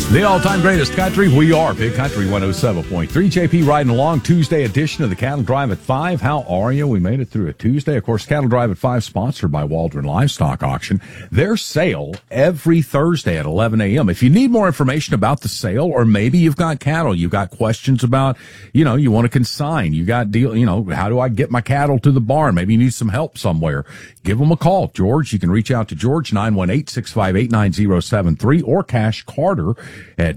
The all-time greatest country, we are Big Country 107.3. JP riding along, Tuesday edition of the Cattle Drive at 5. How are you? We made it through a Tuesday. Of course, Cattle Drive at 5 sponsored by Waldron Livestock Auction. Their sale every Thursday at 11 a.m. If you need more information about the sale, or maybe you've got cattle, you've got questions about, you want to consign, you got how do I get my cattle to the barn? Maybe you need some help somewhere. Give them a call. George, you can reach out to George, 918-658-9073, or Cash Carter at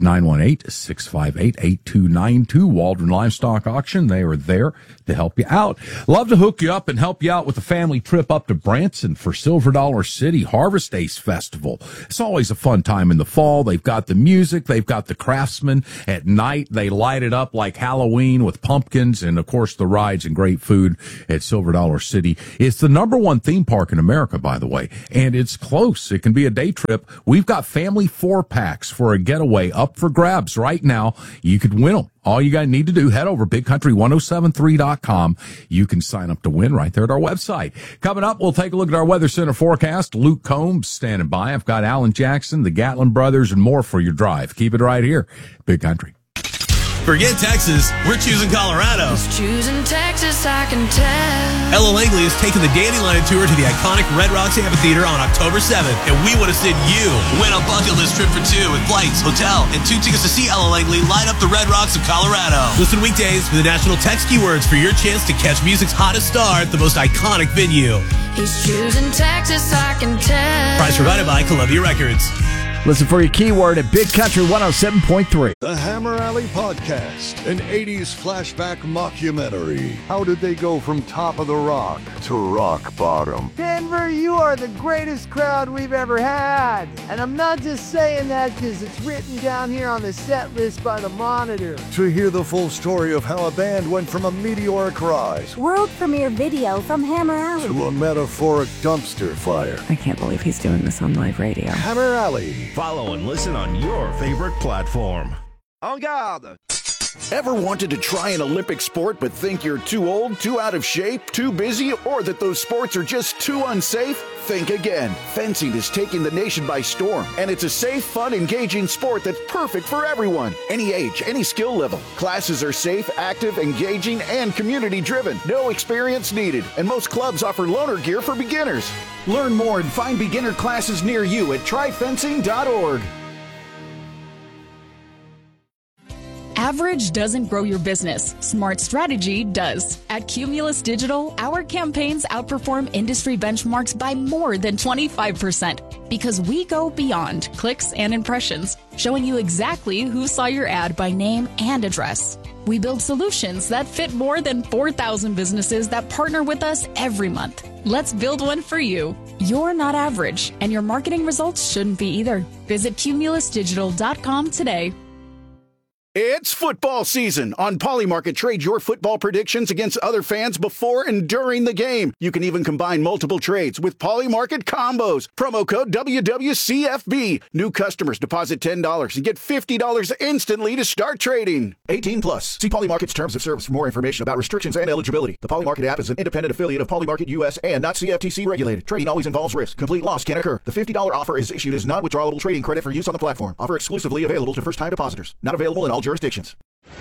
918-658-8292. Waldron Livestock Auction. They are there to help you out. Love to hook you up and help you out with a family trip up to Branson for Silver Dollar City Harvest Days Festival. It's always a fun time in the fall. They've got the music. They've got the craftsmen. At night, they light it up like Halloween with pumpkins and, of course, the rides and great food at Silver Dollar City. It's the #1 theme park in America, by the way, and it's close. It can be a day trip. We've got family 4-packs for a getaway up for grabs right now. You could win them. All you guys need to do, head over bigcountry1073.com. You can sign up to win right there at our website. Coming up, we'll take a look at our Weather Center forecast. Luke Combs standing by. I've got Alan Jackson, the Gatlin brothers, and more for your drive. Keep it right here. Big Country. Forget Texas, we're choosing Colorado. Who's choosing Texas, I can tell. Ella Langley is taking the Dandelion Tour to the iconic Red Rocks Amphitheater on October 7th, and we want to send you. Win a bucket list trip for 2 with flights, hotel, and 2 tickets to see Ella Langley light up the Red Rocks of Colorado. Listen weekdays for the national text keywords for your chance to catch music's hottest star at the most iconic venue. He's choosing Texas, I can tell. Prize provided by Columbia Records. Listen for your keyword at Big Country 107.3. The Hammer Alley Podcast, an 80s flashback mockumentary. How did they go from top of the rock to rock bottom? Denver, you are the greatest crowd we've ever had. And I'm not just saying that because it's written down here on the set list by the Monitor. To hear the full story of how a band went from a meteoric rise world premiere video from Hammer Alley to a metaphoric dumpster fire. I can't believe he's doing this on live radio. Hammer Alley. Follow and listen on your favorite platform. En garde! Ever wanted to try an Olympic sport but think you're too old, too out of shape, too busy, or that those sports are just too unsafe? Think again. Fencing is taking the nation by storm, and it's a safe, fun, engaging sport that's perfect for everyone. Any age, any skill level. Classes are safe, active, engaging, and community-driven. No experience needed, and most clubs offer loaner gear for beginners. Learn more and find beginner classes near you at tryfencing.org. Average doesn't grow your business. Smart strategy does. At Cumulus Digital, our campaigns outperform industry benchmarks by more than 25% because we go beyond clicks and impressions, showing you exactly who saw your ad by name and address. We build solutions that fit more than 4,000 businesses that partner with us every month. Let's build one for you. You're not average, and your marketing results shouldn't be either. Visit cumulusdigital.com today. It's football season. On Polymarket, trade your football predictions against other fans before and during the game. You can even combine multiple trades with Polymarket combos. Promo code WWCFB. New customers deposit $10 and get $50 instantly to start trading. 18 plus. See Polymarket's terms of service for more information about restrictions and eligibility. The Polymarket app is an independent affiliate of Polymarket US and not CFTC regulated. Trading always involves risk. Complete loss can occur. The $50 offer is issued as non-withdrawable trading credit for use on the platform. Offer exclusively available to first-time depositors. Not available in all jurisdictions.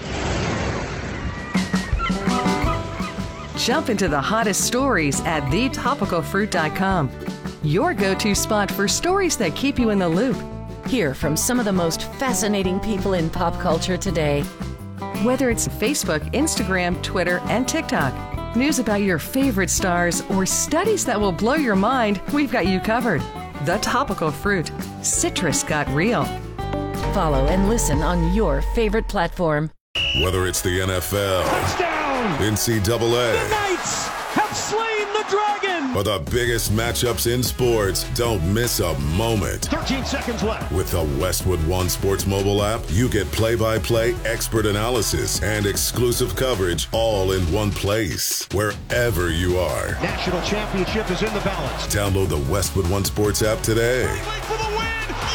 Jump into the hottest stories at thetopicalfruit.com. Your go-to spot for stories that keep you in the loop. Hear from some of the most fascinating people in pop culture today. Whether it's Facebook, Instagram, Twitter, and TikTok, news about your favorite stars, or studies that will blow your mind, we've got you covered. The Topical Fruit. Citrus got real. Follow and listen on your favorite platform. Whether it's the NFL, touchdown, NCAA, the Knights have slain the dragon, or the biggest matchups in sports, don't miss a moment. 13 seconds left. With the Westwood One Sports mobile app, you get play-by-play, expert analysis, and exclusive coverage all in one place, wherever you are. National championship is in the balance. Download the Westwood One Sports app today. For the win.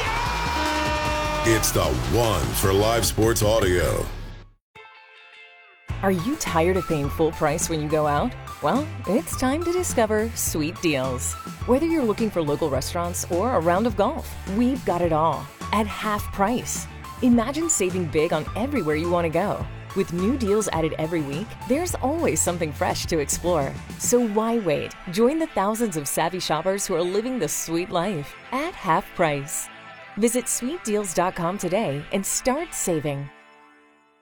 It's the one for live sports audio. Are you tired of paying full price when you go out? Well, it's time to discover Sweet Deals. Whether you're looking for local restaurants or a round of golf, we've got it all at half price. Imagine saving big on everywhere you want to go. With new deals added every week, there's always something fresh to explore. So why wait? Join the thousands of savvy shoppers who are living the sweet life at half price. Visit sweetdeals.com today and start saving.